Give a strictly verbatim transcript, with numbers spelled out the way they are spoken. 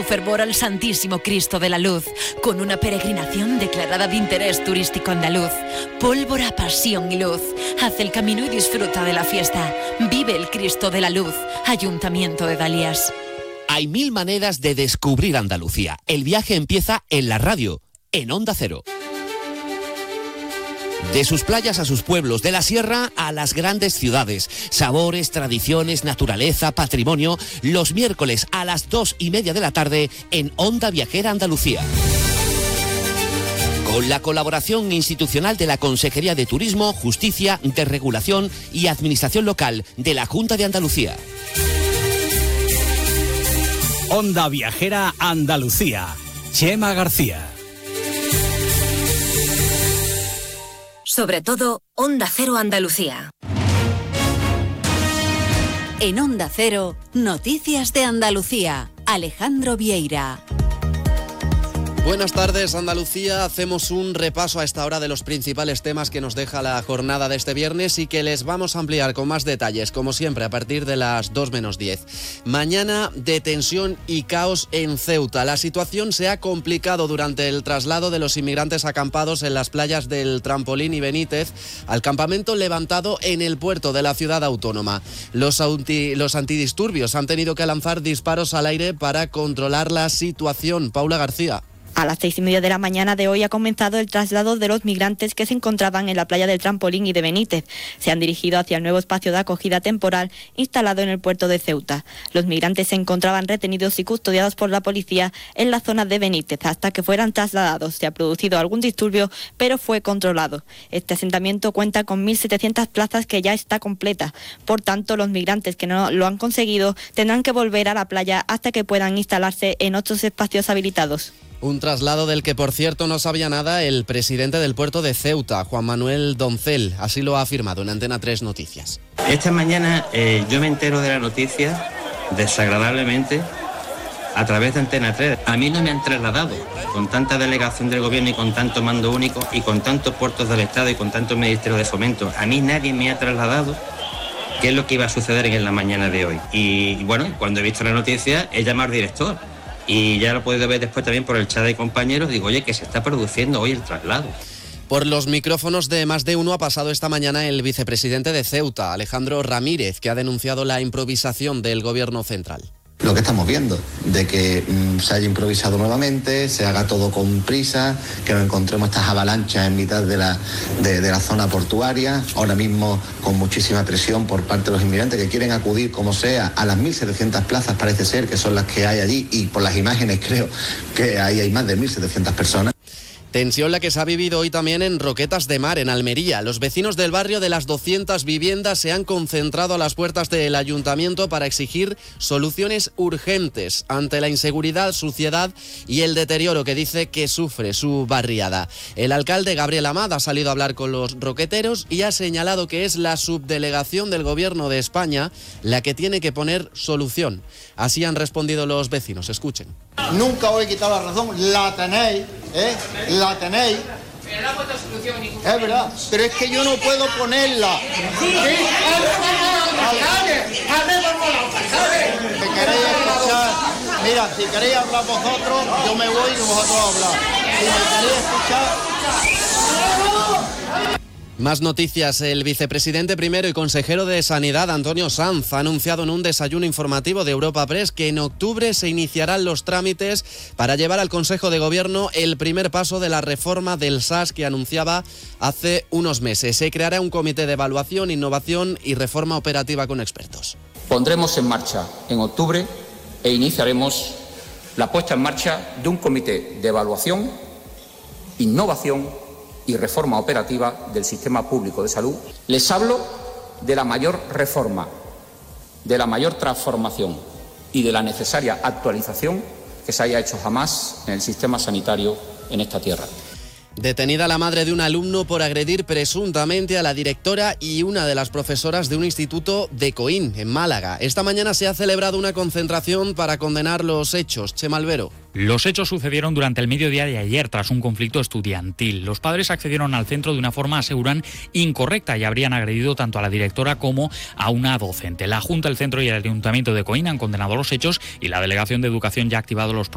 fervor al Santísimo Cristo de la Luz, con una peregrinación declarada de interés turístico andaluz. Pólvora, pasión y luz. Haz el camino y disfruta de la fiesta. Vive el Cristo de la Luz. Ayuntamiento de Dalías. Hay mil maneras de descubrir Andalucía. El viaje empieza en la radio, en Onda Cero. De sus playas a sus pueblos, de la sierra a las grandes ciudades. Sabores, tradiciones, naturaleza, patrimonio. Los miércoles a las dos y media de la tarde en Onda Viajera Andalucía. Con la colaboración institucional de la Consejería de Turismo, Justicia, Desregulación y Administración Local de la Junta de Andalucía. Onda Viajera Andalucía. Chema García. Sobre todo, Onda Cero Andalucía. En Onda Cero, Noticias de Andalucía. Alejandro Vieira. Buenas tardes, Andalucía. Hacemos un repaso a esta hora de los principales temas que nos deja la jornada de este viernes y que les vamos a ampliar con más detalles, como siempre, a partir de las dos menos diez. Mañana de tensión y caos en Ceuta. La situación se ha complicado durante el traslado de los inmigrantes acampados en las playas del Trampolín y Benítez al campamento levantado en el puerto de la ciudad autónoma. Los, anti, los antidisturbios han tenido que lanzar disparos al aire para controlar la situación. Paula García. A las seis y media de la mañana de hoy ha comenzado el traslado de los migrantes que se encontraban en la playa del Trampolín y de Benítez. Se han dirigido hacia el nuevo espacio de acogida temporal instalado en el puerto de Ceuta. Los migrantes se encontraban retenidos y custodiados por la policía en la zona de Benítez hasta que fueran trasladados. Se ha producido algún disturbio, pero fue controlado. Este asentamiento cuenta con mil setecientas plazas que ya está completa. Por tanto, los migrantes que no lo han conseguido tendrán que volver a la playa hasta que puedan instalarse en otros espacios habilitados. Un traslado del que, por cierto, no sabía nada el presidente del puerto de Ceuta, Juan Manuel Doncel. Así lo ha afirmado en Antena tres Noticias. Esta mañana eh, yo me entero de la noticia desagradablemente a través de Antena tres. A mí no me han trasladado con tanta delegación del gobierno y con tanto mando único y con tantos puertos del Estado y con tanto Ministerio de Fomento. A mí nadie me ha trasladado qué es lo que iba a suceder en la mañana de hoy. Y bueno, cuando he visto la noticia he llamado al director. Y ya lo he podido ver después también por el chat de compañeros. Digo, oye, que se está produciendo hoy el traslado. Por los micrófonos de Más de Uno ha pasado esta mañana el vicepresidente de Ceuta, Alejandro Ramírez, que ha denunciado la improvisación del gobierno central. Lo que estamos viendo, de que mmm, se haya improvisado nuevamente, se haga todo con prisa, que nos encontremos estas avalanchas en mitad de la, de, de la zona portuaria, ahora mismo con muchísima presión por parte de los inmigrantes que quieren acudir como sea a las mil setecientas plazas, parece ser que son las que hay allí, y por las imágenes creo que ahí hay más de mil setecientas personas. Tensión la que se ha vivido hoy también en Roquetas de Mar, en Almería. Los vecinos del barrio de las doscientas viviendas se han concentrado a las puertas del ayuntamiento para exigir soluciones urgentes ante la inseguridad, suciedad y el deterioro que dice que sufre su barriada. El alcalde Gabriel Amad ha salido a hablar con los roqueteros y ha señalado que es la subdelegación del Gobierno de España la que tiene que poner solución. Así han respondido los vecinos. Escuchen. Nunca os he quitado la razón, la tenéis, ¿eh? La tenéis. Pero no ha puesto solución ningún. Es verdad, pero es que yo no puedo ponerla. ¿Sí? Si queréis escuchar, mira, si queréis hablar vosotros, yo me voy y vosotros hablar. Si me queréis escuchar... Más noticias. El vicepresidente primero y consejero de Sanidad, Antonio Sanz, ha anunciado en un desayuno informativo de Europa Press que en octubre se iniciarán los trámites para llevar al Consejo de Gobierno el primer paso de la reforma del S A S que anunciaba hace unos meses. Se creará un comité de evaluación, innovación y reforma operativa con expertos. Pondremos en marcha en octubre e iniciaremos la puesta en marcha de un comité de evaluación, innovación y reforma operativa del sistema público de salud. Les hablo de la mayor reforma, de la mayor transformación y de la necesaria actualización que se haya hecho jamás en el sistema sanitario en esta tierra. Detenida la madre de un alumno por agredir presuntamente a la directora y una de las profesoras de un instituto de Coín, en Málaga. Esta mañana se ha celebrado una concentración para condenar los hechos. Chema Albero. Los hechos sucedieron durante el mediodía de ayer tras un conflicto estudiantil. Los padres accedieron al centro de una forma, aseguran, incorrecta y habrían agredido tanto a la directora como a una docente. La Junta, el centro y el Ayuntamiento de Coín han condenado los hechos y la Delegación de Educación ya ha activado los